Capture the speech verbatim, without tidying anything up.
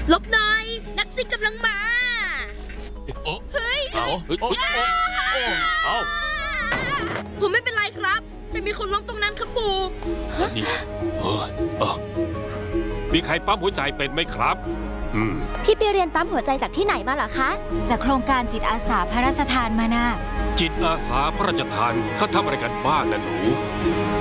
หลบหน่อยนักซิ่งกำลังมาเฮ้ยเอาเฮ้ยเอาผมไม่เป็นไรครับแต่มีคนล้มตรงนั้นครับปู่นี่เออเออมีใครปั๊มหัวใจเป็นไหมครับอืมพี่ไปเรียนปั๊มหัวใจจากที่ไหนมาเหรอคะจากโครงการจิตอาสาพระราชทานมานะจิตอาสาพระราชทานเขาทำอะไรกันบ้างนะหนู